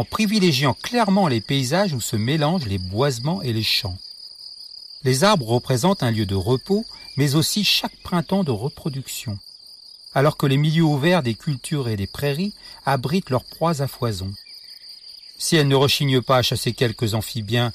en privilégiant clairement les paysages où se mélangent les boisements et les champs. Les arbres représentent un lieu de repos, mais aussi chaque printemps de reproduction, alors que les milieux ouverts des cultures et des prairies abritent leurs proies à foison. Si elles ne rechignent pas à chasser quelques amphibiens